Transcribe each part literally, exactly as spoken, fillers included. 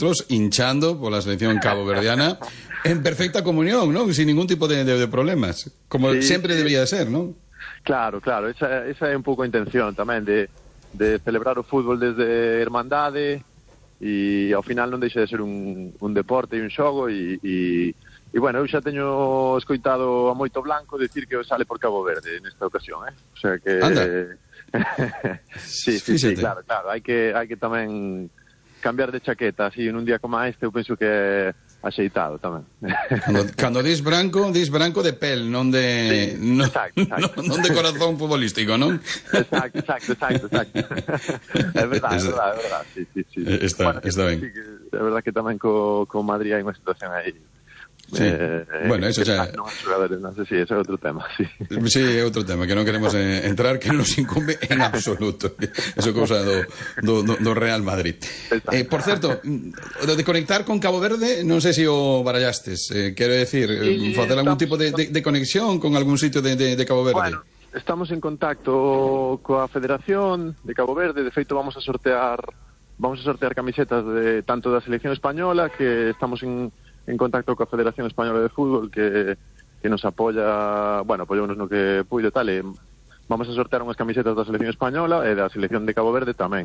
vosotros hinchando por la selección caboverdiana en perfecta comunión, ¿no? Sin ningún tipo de, de, de problemas, como sí, sempre sí. Debía de ser, ¿no? Claro, claro, esa, esa é un pouco a intención tamén de, de celebrar o fútbol desde Hermandade e ao final non deixa de ser un, un deporte e un xogo e, e, e bueno, eu xa teño escoitado a Moito Blanco decir que sale por Cabo Verde nesta ocasión, eh? O sea que... Anda. sí, sí, sí, claro, claro, hai que, hai que tamén cambiar de chaqueta, así en un día como este eu penso que é axeitado tamén. Cando, cando dis branco, dis branco de pel, non de... Sí, no, exacto, exacto. Non de corazón futbolístico, non? Exacto, exacto, exacto, exacto. É verdade, é verdade, é verdade, sí, sí, sí. Está, bueno, está ben. Sí, é verdade que tamén co, co Madrid hai unha situación aí. Sí. Eh, bueno, eso xa... Non hai xogadores, non sei, sí, ese é outro tema, sí. Sí, é outro tema, que non queremos eh, entrar, que non nos incumbe en absoluto. Eso é cousa do, do, do Real Madrid. Eh, por certo, de conectar con Cabo Verde, non sei se o barallastes, eh, quero decir, sí, facer algún tipo de, de, de conexión con algún sitio de, de, de Cabo Verde. Bueno, estamos en contacto coa Federación de Cabo Verde, de feito vamos a sortear vamos a sortear camisetas de tanto da selección española, que estamos en en contacto coa Federación Española de Fútbol que, que nos apoya, bueno, apoyounos no que puido tal, e vamos a sortear unhas camisetas da selección española e da selección de Cabo Verde tamén.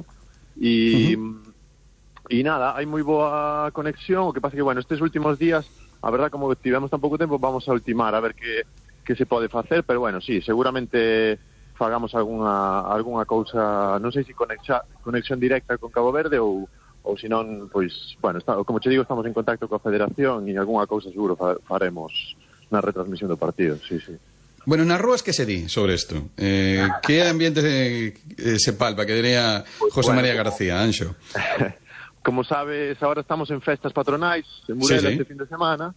E uh-huh. e nada, hai moi boa conexión, o que pasa que, bueno, estes últimos días, a verdad, como tivemos tan pouco tempo, vamos a ultimar a ver que, que se pode facer, pero bueno, sí, seguramente fagamos algunha, algunha cousa, non sei se conexa, conexión directa con Cabo Verde ou ou senón, pois, bueno, está, como che digo, estamos en contacto coa Federación e algunha cousa seguro faremos na retransmisión do partido, sí, sí. Bueno, nas rúas que se di sobre isto? Eh, que ambiente eh, se palpa, que diría José bueno, María García, Anxo? Como sabes, agora estamos en festas patronais en Burela, sí, sí, este fin de semana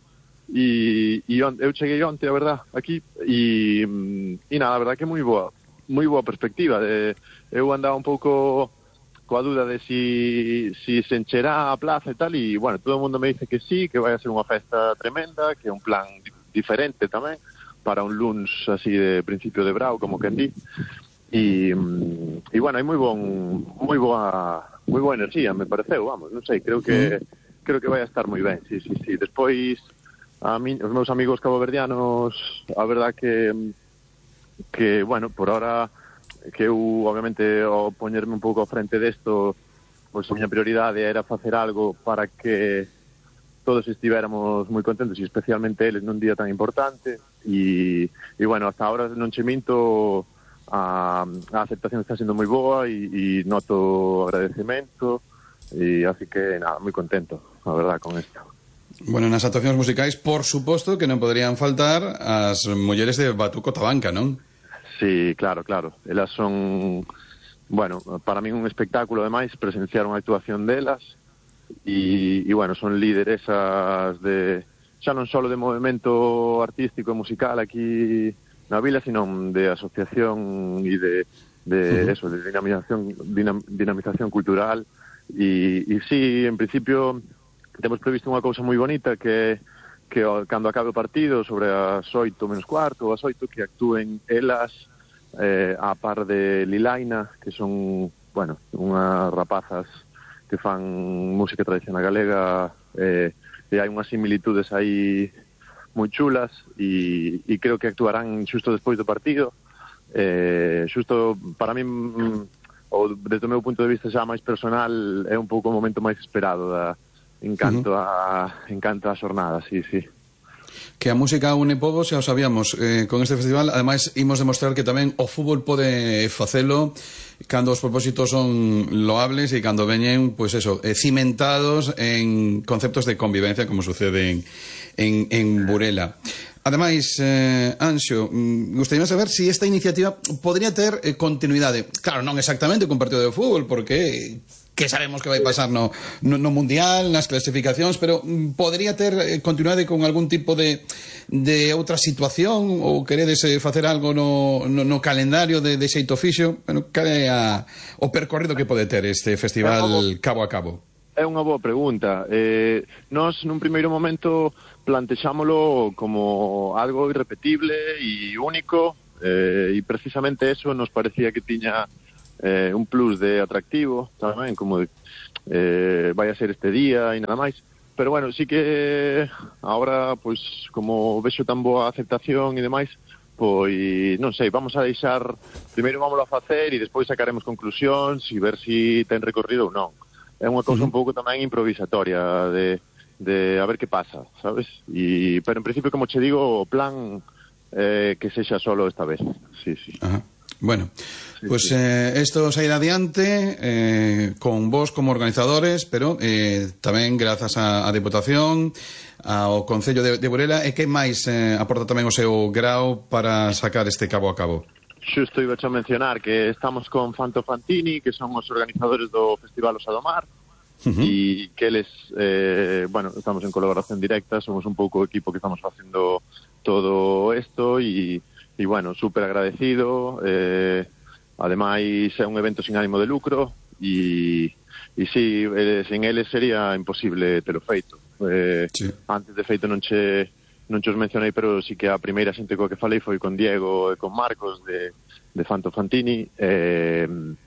e, e on, eu cheguei onte, a verdad, aquí e, e nada, a verdad que moi boa moi boa perspectiva de, eu andaba un pouco coa duda de si, si se encherá a plaza e tal, e, bueno, todo o mundo me dice que sí, que vai a ser unha festa tremenda, que é un plan diferente tamén, para un luns así de principio de brao, como quen di, e, e bueno, hai moi bon, moi boa, moi boa enerxía, me pareceu, vamos, non sei, creo que, mm. creo que vai a estar moi ben, sí, sí, sí. Despois, a mí, os meus amigos caboverdianos, a verdad que, que, bueno, por ahora... que eu, obviamente, ao poñerme un pouco ao frente desto, pois a miña prioridade era facer algo para que todos estivéramos moi contentos, e especialmente eles nun día tan importante, e, e bueno, hasta ahora non che minto, a, a aceptación está sendo moi boa, e, e noto agradecemento, e así que, nada, moi contento, a verdad, con isto. Bueno, nas actuacións musicais, por suposto que non poderían faltar as mulleres de Batuco Tabanca, non? Sí, claro, claro. Elas son, bueno, para mí un espectáculo, ademais, presenciar unha actuación delas e, e bueno, son lideresas de, xa non só de movimento artístico e musical aquí na vila, sino de asociación e de, de uh-huh. eso, de dinamización, dinam, dinamización cultural e, e sí, en principio temos previsto unha cousa moi bonita que que cando acabe o partido, sobre as oito menos cuarto ou as oito, que actúen elas eh, a par de Lilaina, que son, bueno, unhas rapazas que fan música tradicional galega, eh, e hai unhas similitudes aí moi chulas, e, e creo que actuarán xusto despois do partido. Eh, xusto, para mí, ou desde o meu punto de vista xa máis personal, é un pouco o momento máis esperado da en canto a en canto a xornada, sí, sí. Que a música une povos, xa o sabíamos, eh, con este festival. Ademais, imos demostrar que tamén o fútbol pode facelo cando os propósitos son loables e cando veñen, pois pues eso, eh, cimentados en conceptos de convivencia, como sucede en, en, en Burela. Ademais, eh, Anxo, gustaríame saber se si esta iniciativa podría ter eh, continuidade. Claro, non exactamente con partido de fútbol, porque que sabemos que vai pasar no, no, no Mundial, nas clasificacións, pero podría ter eh, continuidade con algún tipo de, de outra situación, ou queredes eh, facer algo no, no, no calendario de, de xeito fixo? Bueno, cal é a, o percorrido que pode ter este festival cabo a cabo? É unha boa pregunta. Eh, nós, nun primeiro momento, plantexámolo como algo irrepetible e único, eh, e precisamente eso nos parecía que tiña eh, un plus de atractivo tamén, como de, eh, vai a ser este día e nada máis. Pero bueno, sí que agora, pois, como vexo tan boa aceptación e demais, pois, non sei, vamos a deixar, primeiro vamos a facer e despois sacaremos conclusións e ver se si ten recorrido ou non. É unha cousa uh-huh. un pouco tamén improvisatoria de, de a ver que pasa, sabes? E, pero en principio, como che digo, o plan eh, que sexa solo esta vez. Sí, sí. Ajá. Bueno, sí, pues sí. Eh, esto se irá adiante eh, con vos como organizadores, pero eh, tamén grazas á Diputación, ao Concello de, de Burela. E que máis eh, aporta tamén o seu grao para sacar este cabo a cabo? Xusto iba a mencionar que estamos con Fanto Fantini, que son os organizadores do Festival Osa do Mar, uh-huh. e que eles, eh, bueno, estamos en colaboración directa, somos un pouco o equipo que estamos facendo todo isto e E, bueno, super agradecido, eh, ademais é un evento sin ánimo de lucro e, e sí, eh, sin eles sería imposible telo feito. Eh, sí. Antes de feito non che non che os mencionei, pero sí que a primeira xente coa que falei foi con Diego e con Marcos de, de Fanto Fantini, eh,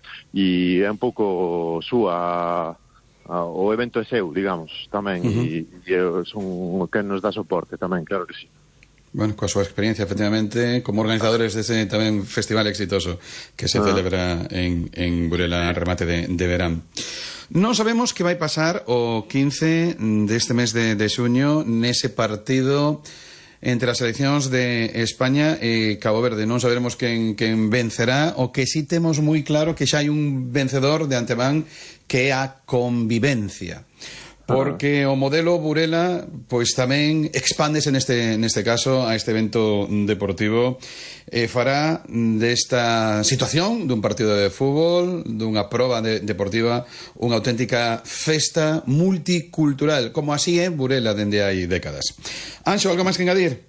e é un pouco súa, a, o evento é seu, digamos, tamén, uh-huh. e, e son o que nos dá soporte tamén, claro que sí. Bueno, coa súa experiencia, efectivamente, como organizadores dese tamén festival exitoso que se ah. celebra en, en Burela a remate de, de verán. Non sabemos que vai pasar o quince deste mes de, de xuño nese partido entre as seleccións de España e Cabo Verde. Non saberemos quen, quen vencerá, o que sí temos moi claro que xa hai un vencedor de antemán, que é a convivencia. Porque o modelo Burela pois tamén expándese neste, neste caso a este evento deportivo e fará desta situación dun partido de fútbol, dunha proba de, deportiva, unha auténtica festa multicultural, como así é Burela dende hai décadas. Anxo, algo máis que engadir?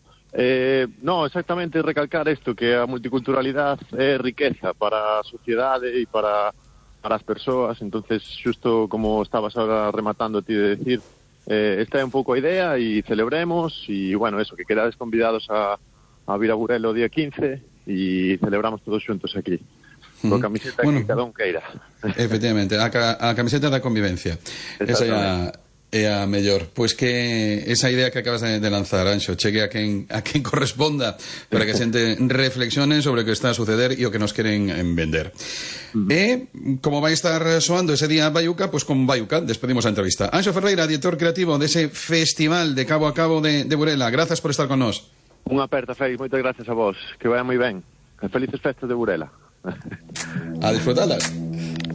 Eh, no, exactamente recalcar isto, que a multiculturalidade é riqueza para a sociedade e para para as persoas. Entonces, xusto como estabas agora rematando ti de decir, eh, esta é un pouco a idea e celebremos e, bueno, eso, que quedades convidados a, a vir a Burela o día quince e celebramos todos xuntos aquí. Uh-huh. Con camiseta bueno, que cada un queira. Efectivamente, a, a camiseta da convivencia. Esa é a, é a mellor. Pois que esa idea que acabas de, de lanzar, Anxo, chegue a quen, a quen corresponda para que a xente reflexione sobre o que está a suceder e o que nos queren vender. Uh-huh. E, como vai estar soando ese día Baiuca, pois con Baiuca despedimos a entrevista. Anxo Ferreira, director creativo dese festival de cabo a cabo de, de Burela. Grazas por estar con nós. Unha aperta, Félix, moitas gracias a vos. Que vaya moi ben. Felices festas de Burela. A disfrutarlas.